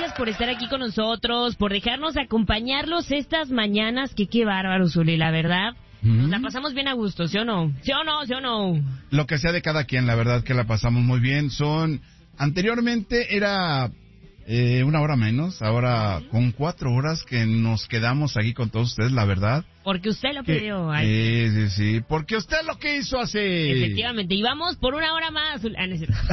gracias por estar aquí con nosotros, por dejarnos acompañarlos estas mañanas, que qué bárbaro, Zuli, la verdad. Nos la pasamos bien a gusto, ¿sí o no? ¿Sí o no? ¿Sí o no? Lo que sea de cada quien, la verdad que la pasamos muy bien. Anteriormente era 1 hora menos, ahora con 4 horas que nos quedamos aquí con todos ustedes, la verdad. Porque usted lo pidió. Sí, porque usted lo quiso así. Efectivamente, y vamos por 1 hora más. Ah, no es cierto.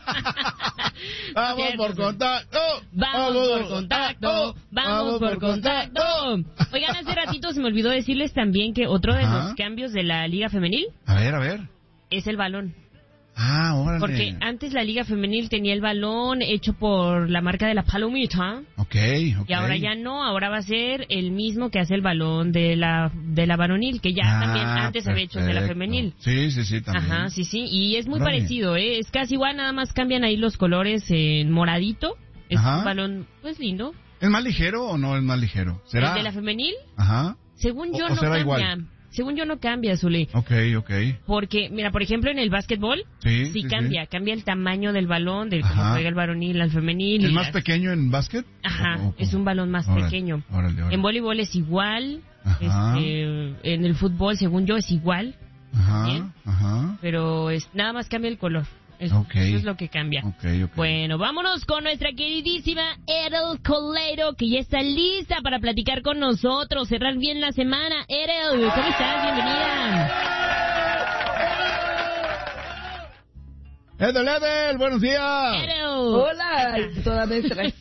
Vamos por contacto. Vamos por contacto. Vamos por contacto. Oigan, hace ratito se me olvidó decirles también que otro de los cambios de la Liga Femenil. A ver. Es el balón. Ah, órale. Porque antes la Liga Femenil tenía el balón hecho por la marca de la Palomita. Ok. Y ahora ya no, ahora va a ser el mismo que hace el balón de la varonil, que ya también antes había hecho de la femenil. Sí, también. Ajá, sí, y es muy parecido, es casi igual, nada más cambian ahí los colores en moradito. Es un balón, pues, lindo. ¿Es más ligero o no es más ligero? ¿Será? ¿El de la femenil? Ajá. Según yo, no cambia. Igual. Según yo no cambia, Zuli. Ok. Porque, mira, por ejemplo, en el básquetbol, sí cambia el tamaño del balón, de cómo juega el varonil al femenil. ¿Es más pequeño en básquet? Ajá, es un balón más pequeño. Órale. En voleibol es igual, en el fútbol, según yo, es igual. Ajá. Pero nada más cambia el color. Eso es lo que cambia. Okay. Bueno, vámonos con nuestra queridísima Edel Coleiro, que ya está lista para platicar con nosotros, cerrar bien la semana. Edel, ¿cómo estás? Bienvenida. Edel, buenos días. Edel. Hola, toda nuestra.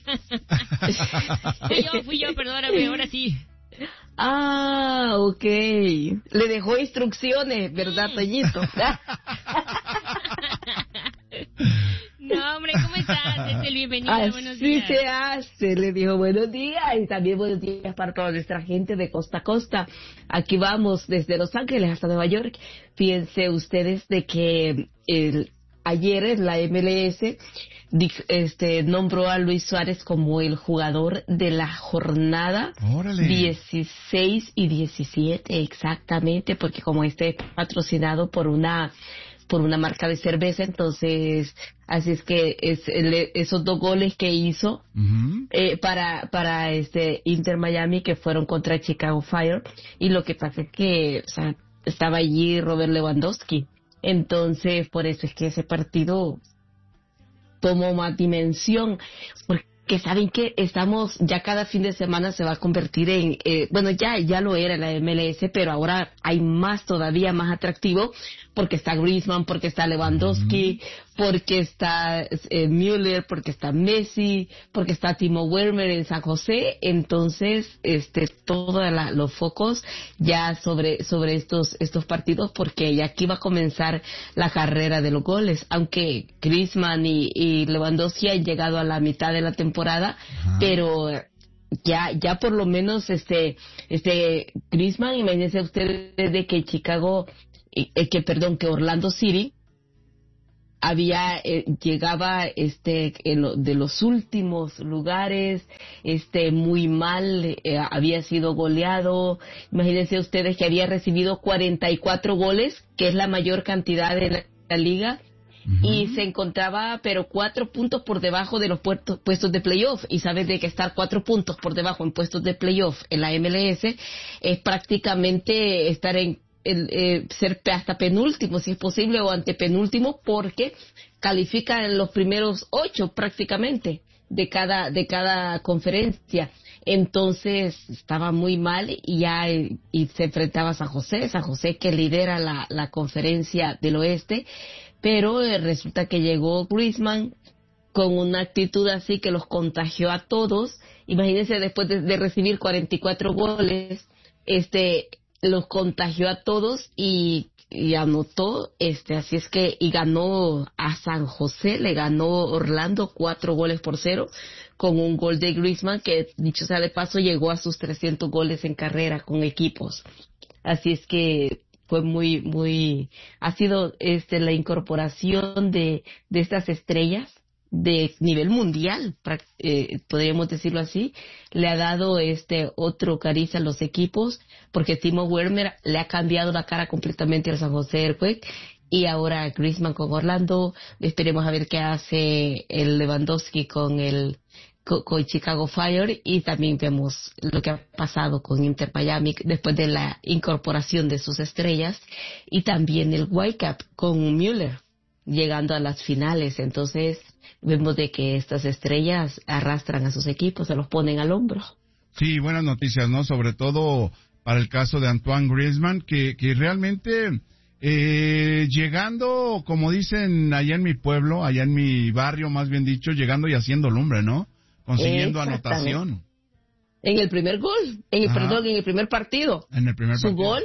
Fui yo, perdóname, ahora sí. Ah, ok. Le dejó instrucciones, ¿verdad, Toñito? No, hombre, ¿cómo estás? Es bienvenido, buenos días. Así se hace, le dijo buenos días y también buenos días para toda nuestra gente de costa a costa. Aquí vamos desde Los Ángeles hasta Nueva York. Fíjense ustedes de que ayer la MLS nombró a Luis Suárez como el jugador de la jornada. ¡Órale! 16 y 17, exactamente, porque como es patrocinado por una marca de cerveza, entonces así es que esos 2 goles que hizo para Inter Miami, que fueron contra Chicago Fire, y lo que pasa es que estaba allí Robert Lewandowski, entonces por eso es que ese partido tomó más dimensión, porque saben que ya cada fin de semana se va a convertir en, ya lo era la MLS, pero ahora hay todavía más atractivo, porque está Griezmann, porque está Lewandowski, porque está Müller, porque está Messi, porque está Timo Werner en San José. Entonces, todos los focos ya sobre estos partidos, porque ya aquí va a comenzar la carrera de los goles, aunque Griezmann y Lewandowski han llegado a la mitad de la temporada, pero ya por lo menos Griezmann, imagínense ustedes de que que Orlando City llegaba de los últimos lugares, muy mal, había sido goleado. Imagínense ustedes que había recibido 44 goles, que es la mayor cantidad de la liga, y se encontraba pero 4 puntos por debajo de los puestos de playoff. Y sabes de que estar 4 puntos por debajo en puestos de playoff en la MLS es prácticamente estar ser hasta penúltimo, si es posible, o antepenúltimo, porque califican los primeros 8 prácticamente de cada conferencia. Entonces estaba muy mal y se enfrentaba a San José que lidera la conferencia del oeste, pero resulta que llegó Griezmann con una actitud así que los contagió a todos. Imagínense, después de recibir 44 goles, los contagió a todos y anotó, así es que, y ganó a San José, le ganó Orlando 4-0 con un gol de Griezmann, que dicho sea de paso llegó a sus 300 goles en carrera con equipos. Así es que fue ha sido la incorporación de estas estrellas de nivel mundial, podríamos decirlo así. Le ha dado otro cariz a los equipos, porque Timo Werner le ha cambiado la cara completamente al San José Earthquake, y ahora Griezmann con Orlando. Esperemos a ver qué hace el Lewandowski con con Chicago Fire, y también vemos lo que ha pasado con Inter Miami después de la incorporación de sus estrellas, y también el Whitecap con Müller llegando a las finales. Entonces vemos de que estas estrellas arrastran a sus equipos, se los ponen al hombro. Sí, buenas noticias, ¿no? Sobre todo para el caso de Antoine Griezmann, que realmente llegando, como dicen allá en mi pueblo, allá en mi barrio más bien dicho, llegando y haciendo lumbre, ¿no? Consiguiendo anotación. En el primer gol, en el primer partido. En el primer partido. Su gol,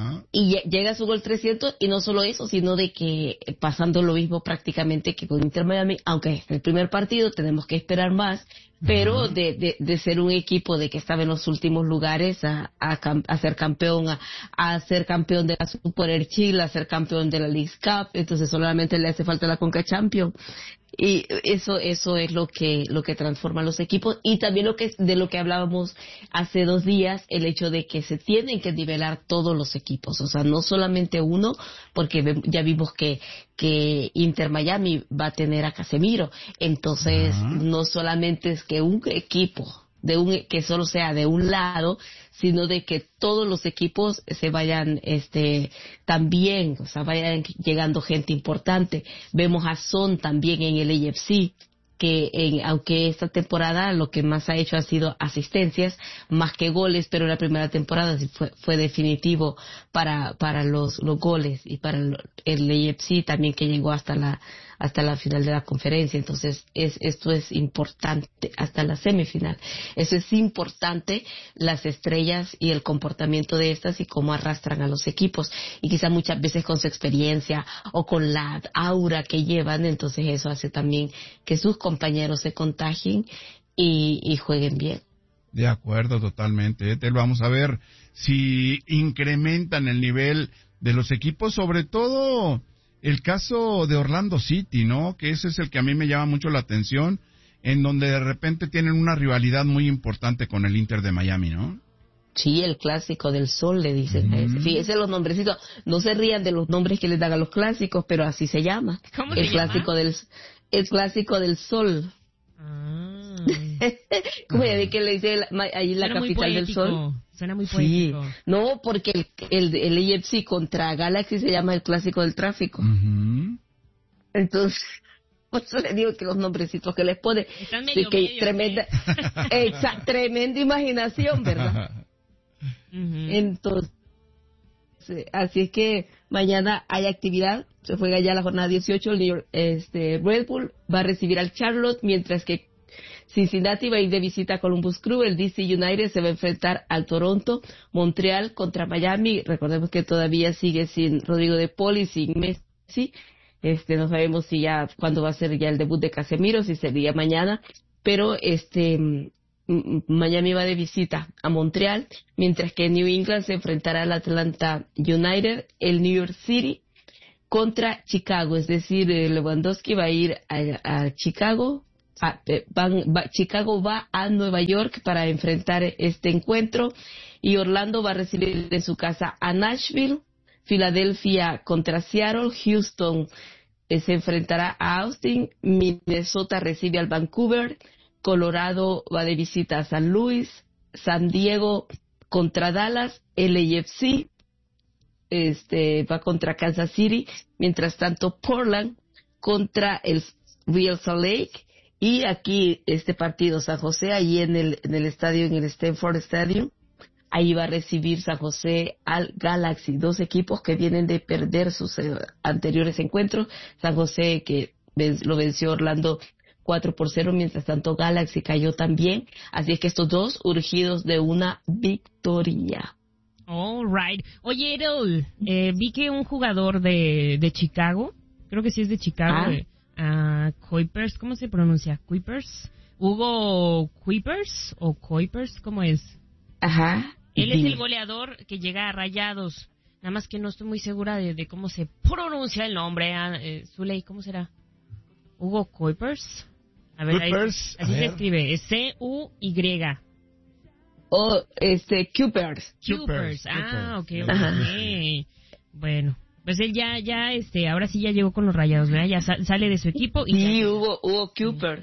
y llega su gol 300, y no solo eso, sino de que pasando lo mismo prácticamente que con Inter Miami, aunque es el primer partido, tenemos que esperar más, pero de ser un equipo de que estaba en los últimos lugares a ser campeón, a ser campeón de la Super Chile, a ser campeón de la League Cup, entonces solamente le hace falta la Conca Champions. Y eso es lo que transforma los equipos, y también de lo que hablábamos hace 2 días, el hecho de que se tienen que nivelar todos los equipos, o sea, no solamente uno, porque ya vimos que Inter Miami va a tener a Casemiro, entonces no solamente es que un equipo que solo sea de un lado, sino de que todos los equipos se vayan también, o sea, vayan llegando gente importante. Vemos a Son también en el AFC, que aunque esta temporada lo que más ha hecho ha sido asistencias más que goles, pero la primera temporada sí fue definitivo para los goles, y para el AFC también, que llegó hasta la final de la conferencia. Entonces esto es importante, hasta la semifinal. Eso es importante, las estrellas y el comportamiento de estas y cómo arrastran a los equipos, y quizá muchas veces con su experiencia o con la aura que llevan, entonces eso hace también que sus compañeros se contagien y jueguen bien. De acuerdo, totalmente. Vamos a ver si incrementan el nivel de los equipos, sobre todo el caso de Orlando City, ¿no? Que ese es el que a mí me llama mucho la atención, en donde de repente tienen una rivalidad muy importante con el Inter de Miami, ¿no? Sí, el clásico del sol, le dicen. Fíjense los nombrecitos. No se rían de los nombres que les dan a los clásicos, pero así se llama. ¿Cómo el se clásico llama? El clásico del sol. Como ya vi que le dice ahí la Suena capital del sol. Suena muy poético. Sí, no, porque el AFC contra Galaxy se llama el clásico del tráfico. Entonces, por eso les digo que los nombrecitos que les pone, Están sí, medio, que tremenda, tremenda imaginación, ¿verdad? Entonces, así es que mañana hay actividad, se juega ya la jornada 18, Red Bull va a recibir al Charlotte, mientras que Cincinnati va a ir de visita a Columbus Crew, el DC United se va a enfrentar al Toronto, Montreal contra Miami, recordemos que todavía sigue sin Rodrigo de Paul y sin Messi, no sabemos si ya, cuándo va a ser ya el debut de Casemiro, si sería mañana, pero Miami va de visita a Montreal, mientras que New England se enfrentará al Atlanta United, el New York City contra Chicago, es decir, Lewandowski va a ir a Chicago, Chicago va a Nueva York para enfrentar este encuentro, y Orlando va a recibir en su casa a Nashville, Filadelfia contra Seattle, Houston se enfrentará a Austin, Minnesota recibe al Vancouver, Colorado va de visita a San Luis, San Diego contra Dallas, LAFC va contra Kansas City, mientras tanto Portland contra el Real Salt Lake, y aquí este partido San José, allí en el estadio, en el Stanford Stadium, ahí va a recibir San José al Galaxy, 2 equipos que vienen de perder sus anteriores encuentros. San José que lo venció Orlando 4-0, mientras tanto Galaxy cayó también, así es que estos dos urgidos de una victoria. All right. Oye, Errol, vi que un jugador de Chicago, creo que sí es de Chicago, Kuipers, ¿cómo se pronuncia? Kuipers, Hugo Kuipers o Kuipers, ¿cómo es? Ajá. Él es el goleador que llega a Rayados, nada más que no estoy muy segura de cómo se pronuncia el nombre. Zuley, ¿cómo será? Hugo Kuipers. A ver, Kuipers, así se escribe, es C-U-Y. Oh, Kuipers. Kuipers. Ok. Bueno, pues él ya, ahora sí ya llegó con los Rayados, ¿verdad? Ya sale de su equipo y sí, ya... Hugo Kuipers.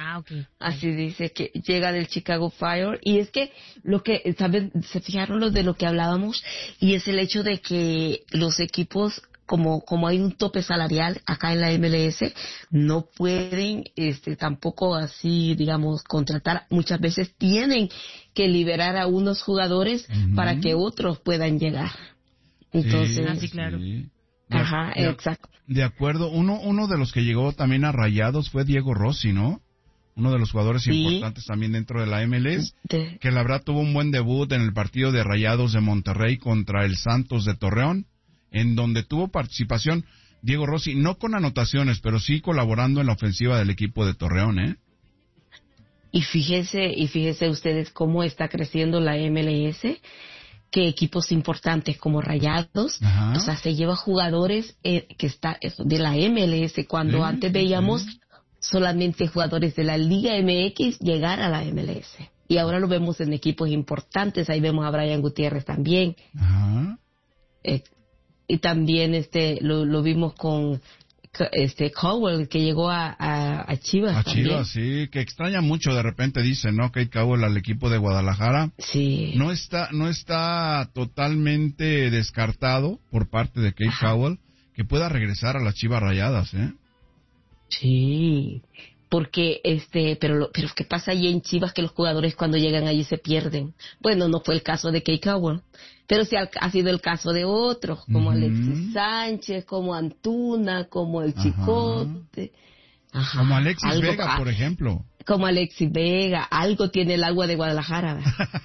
Ah, ok. Así dice que llega del Chicago Fire. Y es que lo que, ¿saben? Se fijaron lo de lo que hablábamos, y es el hecho de que los equipos, como hay un tope salarial acá en la MLS, no pueden, tampoco así, digamos, contratar. Muchas veces tienen que liberar a unos jugadores para que otros puedan llegar. Entonces, sí, claro. Sí. Ajá, exacto. De acuerdo. Uno de los que llegó también a Rayados fue Diego Rossi, ¿no? Uno de los jugadores importantes también dentro de la MLS, que la verdad tuvo un buen debut en el partido de Rayados de Monterrey contra el Santos de Torreón, en donde tuvo participación Diego Rossi, no con anotaciones, pero sí colaborando en la ofensiva del equipo de Torreón, ¿eh? Y fíjese ustedes cómo está creciendo la MLS, que equipos importantes como Rayados, o sea, se lleva jugadores que está de la MLS, cuando antes veíamos solamente jugadores de la Liga MX llegar a la MLS. Y ahora lo vemos en equipos importantes, ahí vemos a Brian Gutiérrez también. Ajá. Y también lo vimos con Cowell, que llegó a Chivas. A Chivas, sí, que extraña mucho de repente, dice, ¿no? Kate Cowell al equipo de Guadalajara. Sí. No está totalmente descartado por parte de Kate Cowell que pueda regresar a las Chivas Rayadas, ¿eh? Sí, porque pero ¿qué pasa allí en Chivas? Que los jugadores cuando llegan allí se pierden. Bueno, no fue el caso de Kate Cowell, pero sí ha sido el caso de otros, como Alexis Sánchez, como Antuna, como el Chicote. Ajá. Como Alexis Vega, por ejemplo. Como Alexis Vega, algo tiene el agua de Guadalajara.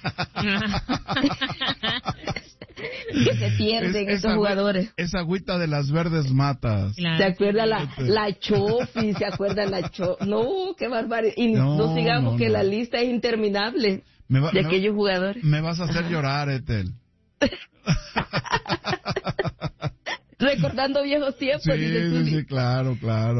Que se pierden esos jugadores. Esa agüita de las verdes matas. Claro. ¿Se acuerda la Chofi? ¿Se acuerda la Chofi? No, qué barbaridad. Y no sigamos que la lista es interminable de aquellos jugadores. Me vas a hacer llorar, Ethel. Recordando viejos tiempos. Sí, claro.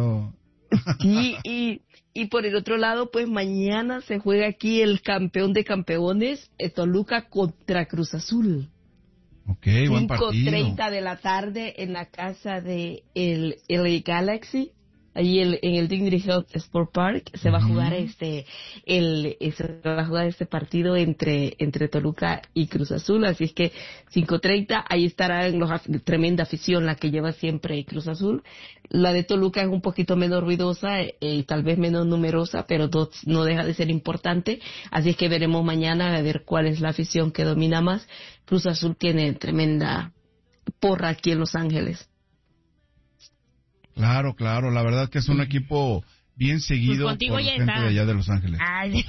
Y por el otro lado, pues mañana se juega aquí el campeón de campeones, Toluca contra Cruz Azul. Ok, buen partido. 5:30 de la tarde en la casa de el LA Galaxy, allí en el Dignity Health Sport Park se va a jugar se va a jugar este partido entre Toluca y Cruz Azul, así es que 5:30 ahí estarán tremenda afición la que lleva siempre Cruz Azul. La de Toluca es un poquito menos ruidosa y tal vez menos numerosa, pero no deja de ser importante, así es que veremos mañana a ver cuál es la afición que domina más. Cruz Azul tiene tremenda porra aquí en Los Ángeles. Claro, la verdad que es un equipo bien seguido pues por gente de allá de Los Ángeles. Ay.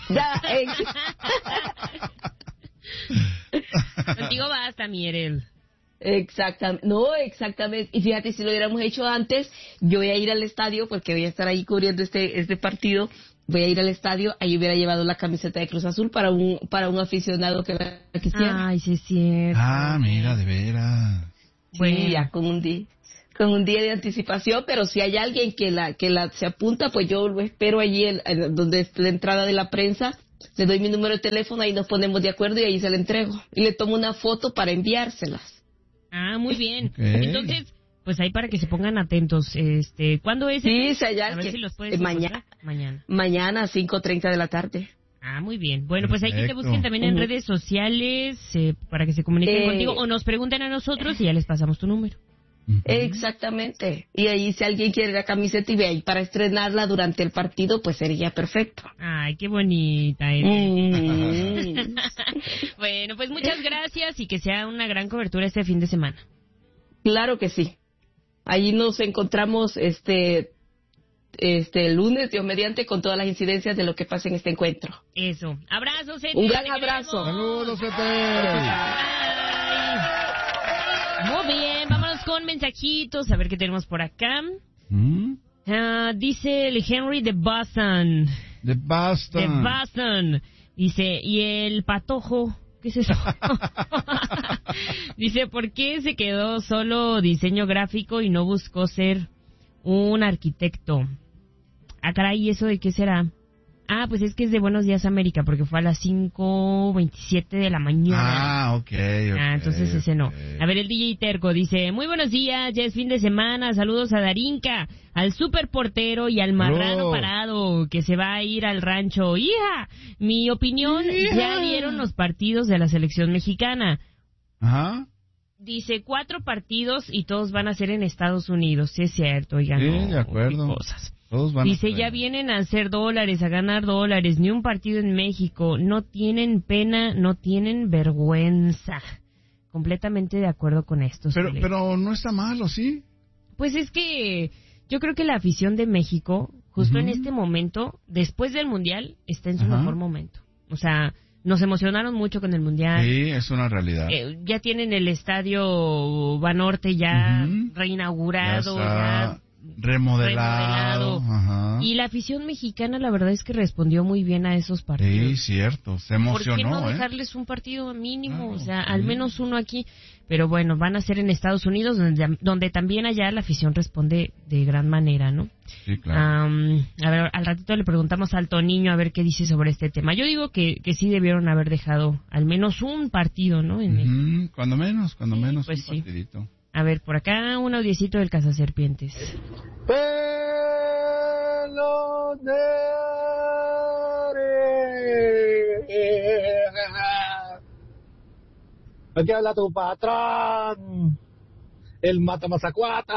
Contigo basta, Mierel. Exactamente. Y fíjate, si lo hubiéramos hecho antes, yo voy a ir al estadio, porque voy a estar ahí cubriendo este partido. Voy a ir al estadio, ahí hubiera llevado la camiseta de Cruz Azul para un aficionado que la quisiera. Ay, sí es cierto. Ah, mira, de veras. Bueno, sí, ya con un día de anticipación, pero si hay alguien que se apunta, pues yo lo espero allí donde es la entrada de la prensa, le doy mi número de teléfono, ahí nos ponemos de acuerdo y ahí se la entrego. Y le tomo una foto para enviárselas. Ah, muy bien. Okay. Entonces, pues ahí para que se pongan atentos. ¿Cuándo es? Sí, allá a ver si los puedes mañana. Mañana, 5:30 de la tarde. Ah, muy bien. Bueno, pues hay que te busquen también en redes sociales para que se comuniquen contigo o nos pregunten a nosotros y ya les pasamos tu número. Exactamente. Y ahí si alguien quiere la camiseta y ve ahí para estrenarla durante el partido, pues sería perfecto. Ay, qué bonita. Bueno, pues muchas gracias y que sea una gran cobertura este fin de semana. Claro que sí. Allí nos encontramos el lunes, Dios mediante, con todas las incidencias de lo que pasa en este encuentro. Eso. Abrazos, Ethel. Un gran abrazo. Saludos, Ethel. Muy bien, vámonos con mensajitos, a ver qué tenemos por acá. Dice el Henry de Boston. De Boston. Dice, ¿y el patojo? ¿Qué es eso? Dice, ¿por qué se quedó solo diseño gráfico y no buscó ser un arquitecto? Ah, caray, ¿y eso de qué será? Ah, pues es que es de Buenos Días América, porque fue a las 5:27 de la mañana. Ah, ok. Entonces ese no. A ver, el DJ Terco dice, muy buenos días, ya es fin de semana, saludos a Darinka, al super portero y al marrano parado que se va a ir al rancho. ¡Hija! Mi opinión, ya vieron los partidos de la selección mexicana. Ajá. Dice 4 partidos y todos van a ser en Estados Unidos. Sí, es cierto, oigan. Sí, no, de acuerdo. Cosas. Todos van Dice, ya vienen a hacer dólares, a ganar dólares, ni un partido en México. No tienen pena, no tienen vergüenza. Completamente de acuerdo con esto. Pero no está malo, ¿sí? Pues es que yo creo que la afición de México, justo en este momento, después del Mundial, está en su mejor momento. O sea, nos emocionaron mucho con el Mundial. Sí, es una realidad. Ya tienen el estadio Banorte ya reinaugurado, ya remodelado. Ajá. Y la afición mexicana, la verdad es que respondió muy bien a esos partidos. Sí, cierto, se emocionó. ¿Por qué no dejarles un partido mínimo? Claro, o sea, al menos uno aquí. Pero bueno, van a ser en Estados Unidos, donde también allá la afición responde de gran manera, ¿no? Sí, claro. A ver, al ratito le preguntamos al Toniño a ver qué dice sobre este tema. Yo digo que sí debieron haber dejado al menos un partido, ¿no? En México. Cuando menos, pues un partidito. A ver, por acá un audiecito del Cazaserpientes. Aquí habla tu patrón, el Matamazacuatas.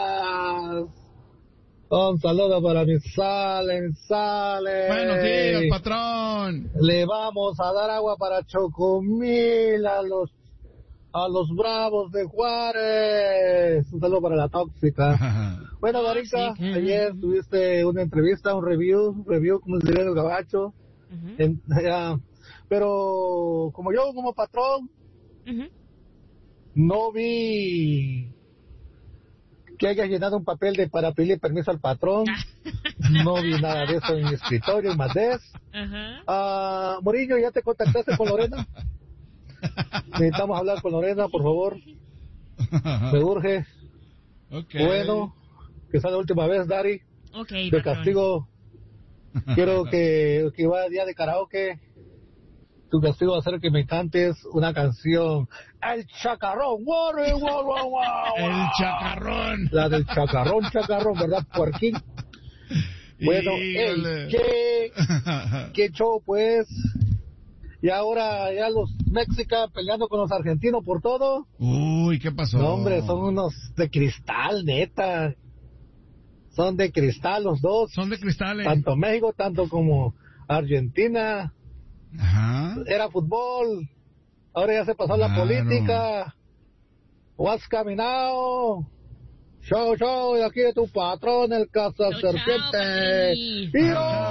Un saludo para mi Salen. Buenos días, patrón. Le vamos a dar agua para Chocomil a los Bravos de Juárez. Un saludo para la tóxica. Bueno, Darinka, ayer tuviste una entrevista, un review, como se diría en el gabacho. Pero como yo, como patrón, no vi que hayas llenado un papel para pedirle permiso al patrón. No vi nada de eso en mi escritorio, en Madés. Morillo, ¿ya te contactaste con Lorena? Necesitamos hablar con Lorena, por favor. Me urge. Bueno, que sea la última vez, Dari. De castigo. Quiero que vaya día de karaoke. Tu castigo va a ser que me cantes una canción. El chacarrón. El chacarrón. La del chacarrón, ¿verdad, puerquín? Bueno, ¿qué show, pues? Y ahora ya los mexicanos peleando con los argentinos por todo. Uy, ¿qué pasó? No, hombre, son unos de cristal, neta. Son de cristal los dos. Son de cristales. Tanto México, tanto como Argentina. Ajá. Era fútbol. Ahora ya se pasó la política. What's caminado? Show, y aquí de tu patrón, el Cazaserpiente. Y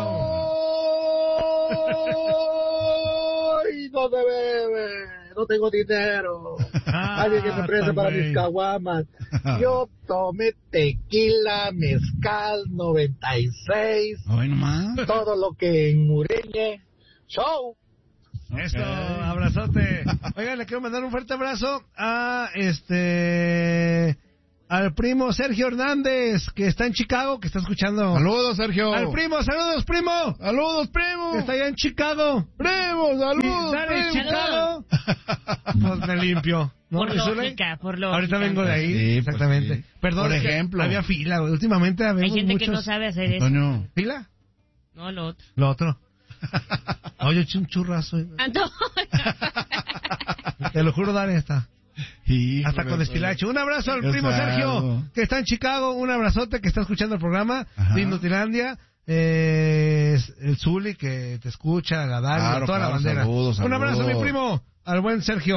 hoy no se bebe, no tengo dinero. Alguien que me preste para mis caguamas. Yo tomé tequila, mezcal, 96. Hoy nomás. Todo lo que enmureñe. Show. Esto, abrazote. Oigan, le quiero mandar un fuerte abrazo a al primo Sergio Hernández, que está en Chicago, que está escuchando. Saludos, Sergio. Al primo, saludos, primo. Saludos, primo. Que está allá en Chicago. Primo, saludos, primo. Chicago. Pues me limpio. ¿No? Por lógica. Ahorita vengo de ahí. Sí, exactamente. Pues sí. Perdón, por ejemplo. había fila, güey. Últimamente hay gente que no sabe hacer Antonio. eso. ¿Fila? No, lo otro. Lo otro. Oye, eché un churrazo. Te lo juro, Dani, está. Híjole, hasta con estilacho. Un abrazo al primo Sergio, que está en Chicago. Un abrazote, que está escuchando el programa de Inutilandia. El Zuli, que te escucha, la Dani, toda la bandera. Saludos. Un abrazo, mi primo, al buen Sergio.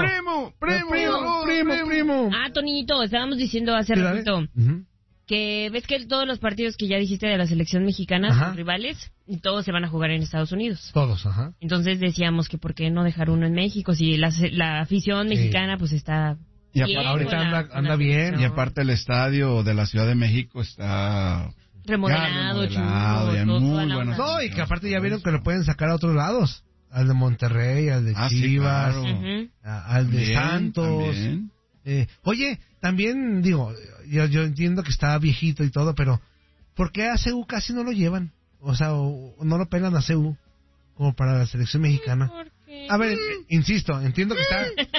Primo. Ah, Tonito, estábamos diciendo hace ratito que ves que todos los partidos que ya dijiste de la selección mexicana son rivales y todos se van a jugar en Estados Unidos. Todos, Entonces decíamos que por qué no dejar uno en México si la afición mexicana pues está y bien. Ahorita anda bien. Y aparte el estadio de la Ciudad de México está remodelado, chulo, muy bueno. No, y que aparte ya vieron que lo pueden sacar a otros lados. Al de Monterrey, al de Chivas, sí, claro. Al de Santos. Oye, también digo, yo entiendo que está viejito y todo, pero ¿por qué a CU casi no lo llevan? O sea, no lo pelan a CU como para la selección mexicana. A ver, insisto, entiendo que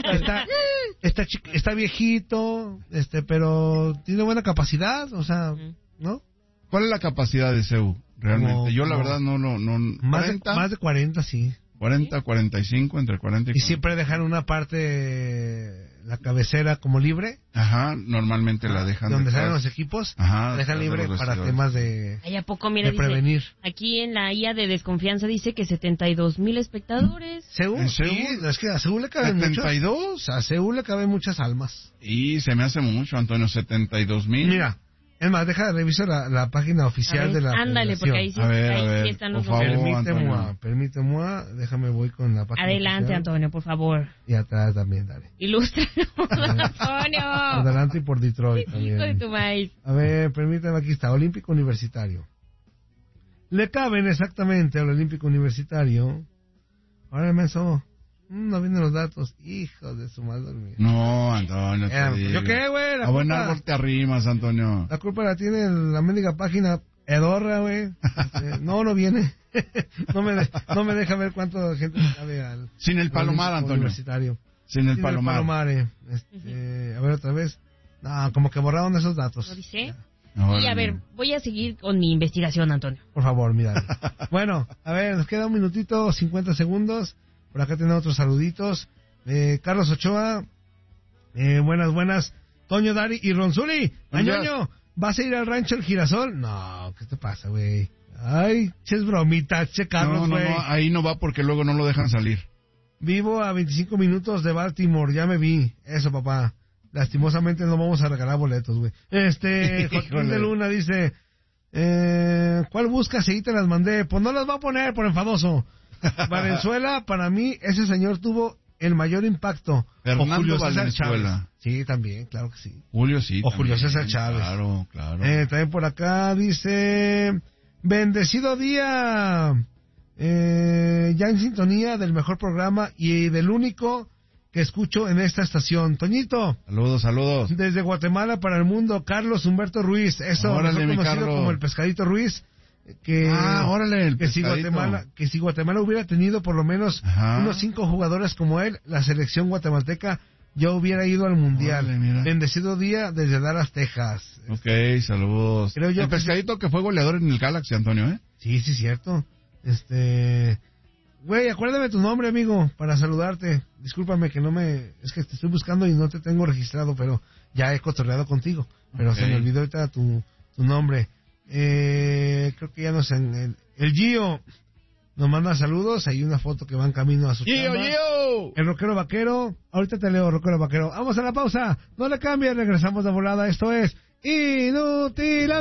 está viejito, pero tiene buena capacidad, o sea, ¿no? ¿Cuál es la capacidad de CEU realmente? Yo la verdad no más de 40, sí. 40, 45, entre 40 y 40. Y siempre dejan una parte, la cabecera como libre. Ajá, normalmente la dejan. Donde salen los equipos, la dejan libre para temas de, ¿a poco, mira, de prevenir. Aquí en la IA de desconfianza dice que 72,000 espectadores. ¿Seúl? Sí, es que a Seúl le caben 72. A Seúl le caben muchas almas. Y se me hace mucho, Antonio, 72,000. Mira. Es más, deja de revisar la página oficial de la ándale, porque ahí sí, ahí están los números. Permíteme, déjame voy con la página adelante, oficial. Antonio, por favor. Y atrás también, dale. Ilústranos, Antonio. Por adelante y por Detroit también. Hijo de tu maíz. A ver, permítame, aquí está, Olímpico Universitario. Le caben exactamente al Olímpico Universitario. Ahora menso. No vienen los datos, hijos de su madre mía. No, Antonio, ¿yo qué, güey? A buen árbol te arrimas, Antonio. La culpa la tiene la mendiga página edorra, güey. No viene. no me deja ver cuánta gente cabe al... Sin el palomar, Antonio. Universitario. Sin el palomar. A ver, otra vez. No, como que borraron esos datos. ¿Lo dice? No, y a ver, voy a seguir con mi investigación, Antonio. Por favor, mira. Bueno, a ver, nos queda un minutito, 50 segundos. Por acá tenemos otros saluditos. Carlos Ochoa. Buenas. Toño, Dari y Ronzuli. Añoño, ¿vas a ir al rancho El Girasol? No, ¿qué te pasa, güey? Ay, es bromita, Carlos, güey. No, ahí no va porque luego no lo dejan salir. Vivo a 25 minutos de Baltimore, ya me vi. Eso, papá. Lastimosamente no vamos a regalar boletos, güey. Joaquín de Luna dice, ¿cuál buscas? Ahí te las mandé. Pues no las va a poner por enfadoso. Valenzuela, para mí, ese señor tuvo el mayor impacto. Fernando o Julio César Valenzuela. Chávez. Sí, también, claro que sí. Julio sí. O Julio César Chávez. Claro. También por acá dice, bendecido día. Ya en sintonía del mejor programa y del único que escucho en esta estación. Toñito. Saludos. Desde Guatemala para el mundo, Carlos Humberto Ruiz. Eso, órale, mejor conocido Carlos. como el Pescadito Ruiz. Órale, el que si Guatemala hubiera tenido por lo menos unos 5 jugadores como él, la selección guatemalteca ya hubiera ido al mundial. Órale, bendecido día desde Dallas, Texas. Ok, saludos. Creo yo el Pescadito que fue goleador en el Galaxy, Antonio, ¿eh? Sí, cierto. Güey, acuérdame tu nombre, amigo, para saludarte. Discúlpame que es que te estoy buscando y no te tengo registrado, pero ya he cotorreado contigo. Pero se me olvidó ahorita tu nombre. Creo que ya no sé. El Gio nos manda saludos. Hay una foto que va en camino a su chamba. Gio. El Rockero Vaquero. Ahorita te leo, Rockero Vaquero. Vamos a la pausa. No le cambies. Regresamos de volada. Esto es Inútil.